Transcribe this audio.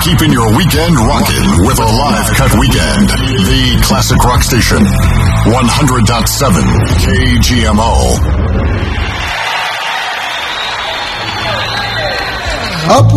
keeping your weekend rocking with a live cut weekend. The Classic Rock Station, 100.7 KGMO. Up